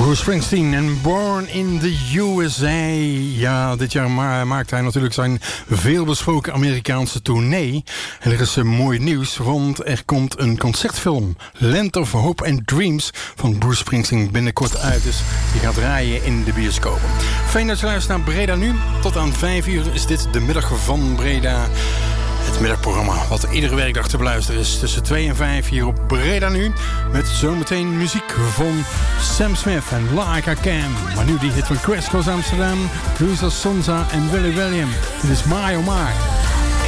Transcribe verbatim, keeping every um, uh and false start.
Bruce Springsteen en Born in the U S A. Ja, dit jaar ma- maakt hij natuurlijk zijn veelbesproken Amerikaanse tournee. En er is uh, mooi nieuws, want er komt een concertfilm, Land of Hope and Dreams, van Bruce Springsteen binnenkort uit. Dus die gaat draaien in de bioscopen. Fijn dat je luistert naar Breda Nu. Tot aan vijf uur is dit de middag van Breda. Het middagprogramma wat iedere werkdag te beluisteren is tussen twee en vijf hier op Breda Nu. Met zometeen muziek van Sam Smith en Like I Can. Maar nu die hit van Crash Course Amsterdam, Luisa Sonza en Willy William. Dit is My Oh My.